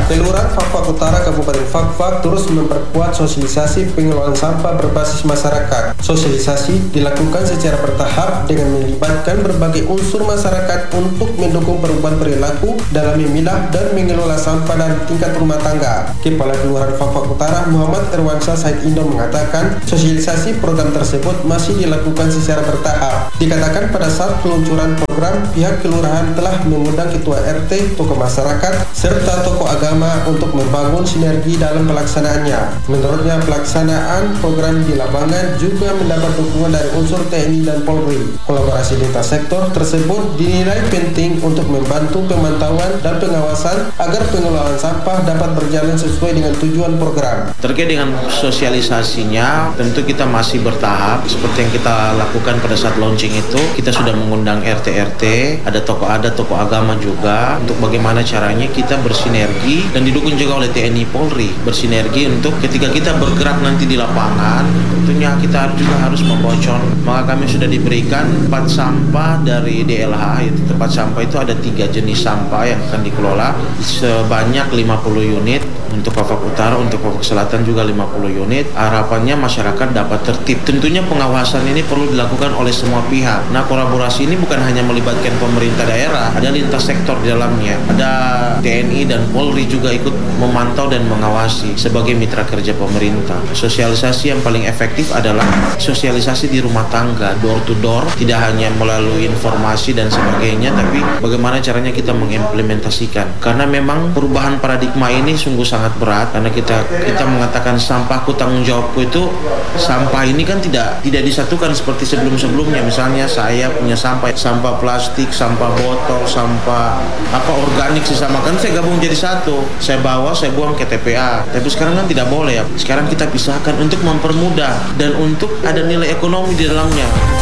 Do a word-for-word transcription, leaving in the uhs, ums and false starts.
Kelurahan Fak-Fak Utara Kabupaten Fak-Fak terus memperkuat sosialisasi pengelolaan sampah berbasis masyarakat. Sosialisasi dilakukan secara bertahap dengan melibatkan berbagai unsur masyarakat untuk mendukung perubahan perilaku dalam memilah dan mengelola sampah dari tingkat rumah tangga. Kepala Kelurahan Fak-Fak Utara Muhammad Irwansyah Said Indo mengatakan sosialisasi program tersebut masih dilakukan secara bertahap. Dikatakan pada saat peluncuran program, pihak kelurahan telah mengundang ketua R T, tokoh masyarakat, serta tokoh agama untuk membangun sinergi dalam pelaksanaannya. Menurutnya, pelaksanaan program di lapangan juga mendapat dukungan dari unsur T N I dan Polri. Kolaborasi lintas sektor tersebut dinilai penting untuk membantu pemantauan dan pengawasan agar pengelolaan sampah dapat berjalan sesuai dengan tujuan program. Terkait dengan sosialisasinya, tentu kita masih bertahap. Seperti yang kita lakukan pada saat launching itu, kita sudah mengundang R T R T, ada tokoh adat, tokoh agama juga, untuk bagaimana caranya kita bersinergi dan didukung juga oleh T N I Polri, bersinergi untuk ketika kita bergerak nanti di lapangan, tentunya kita juga harus membocor. Maka kami sudah diberikan tempat sampah dari D L H, yaitu tempat sampah itu ada tiga jenis sampah yang akan dikelola sebanyak lima puluh unit. Untuk Fak-Fak Utara, untuk Fak-Fak Selatan juga lima puluh unit. Harapannya masyarakat dapat tertib. Tentunya pengawasan ini perlu dilakukan oleh semua pihak. Nah, kolaborasi ini bukan hanya melibatkan pemerintah daerah, ada lintas sektor di dalamnya. Ada T N I dan Polri juga ikut memantau dan mengawasi sebagai mitra kerja pemerintah. Sosialisasi yang paling efektif adalah sosialisasi di rumah tangga, door to door, tidak hanya melalui informasi dan sebagainya, tapi bagaimana caranya kita mengimplementasikan. Karena memang perubahan paradigma ini sungguh sangat berat, karena kita kita mengatakan sampahku tanggung jawabku, itu sampah ini kan tidak tidak disatukan seperti sebelum-sebelumnya. Misalnya saya punya sampah sampah plastik, sampah botol, sampah apa organik disamakan, saya gabung jadi satu, saya bawa, saya buang ke T P A. Tapi sekarang kan tidak boleh ya. Sekarang kita pisahkan untuk mempermudah dan untuk ada nilai ekonomi di dalamnya.